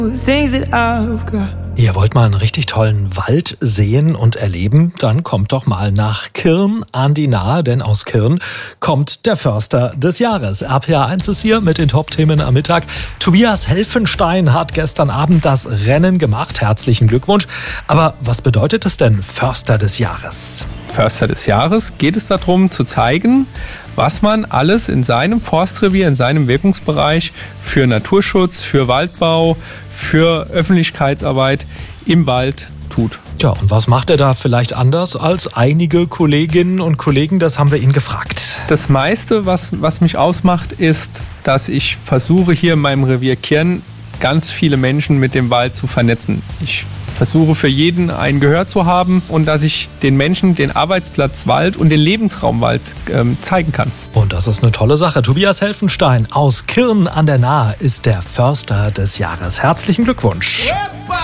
Ihr wollt mal einen richtig tollen Wald sehen und erleben? Dann kommt doch mal nach Kirn an die Nahe, denn aus Kirn kommt der Förster des Jahres. RPA1 ist hier mit den Top-Themen am Mittag. Tobias Helfenstein hat gestern Abend das Rennen gemacht. Herzlichen Glückwunsch. Aber was bedeutet es denn, Förster des Jahres? Förster des Jahres geht es darum, zu zeigen, was man alles in seinem Forstrevier, in seinem Wirkungsbereich für Naturschutz, für Waldbau, für Öffentlichkeitsarbeit im Wald tut. Ja, und was macht er da vielleicht anders als einige Kolleginnen und Kollegen? Das haben wir ihn gefragt. Das meiste, was mich ausmacht, ist, dass ich versuche, hier in meinem Revier Kirn ganz viele Menschen mit dem Wald zu vernetzen. Ich versuche für jeden ein Gehör zu haben und dass ich den Menschen den Arbeitsplatz Wald und den Lebensraum Wald zeigen kann. Und das ist eine tolle Sache. Tobias Helfenstein aus Kirn an der Nahe ist der Förster des Jahres. Herzlichen Glückwunsch.